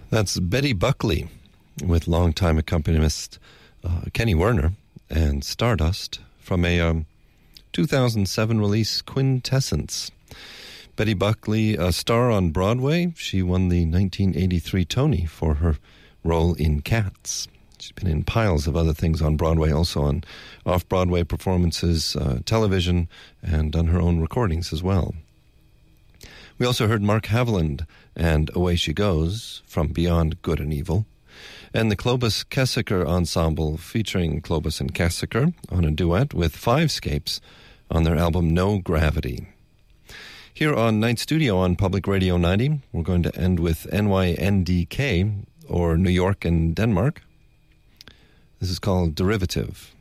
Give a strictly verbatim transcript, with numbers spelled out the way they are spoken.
That's Betty Buckley with longtime accompanist uh, Kenny Werner and Stardust from a um, two thousand seven release, Quintessence. Betty Buckley, a star on Broadway. She won the nineteen eighty-three Tony for her role in Cats. She's been in piles of other things on Broadway, also on off-Broadway performances, uh, television, and done her own recordings as well. We also heard Mark Haviland and Away She Goes from Beyond Good and Evil, and the Clovis Kessiker Ensemble featuring Clovis and Kessiker on a duet with Fivescapes on their album No Gravity. Here on Night Studio on Public Radio ninety, we're going to end with N Y N D K, or New York and Denmark. This is called Derivative.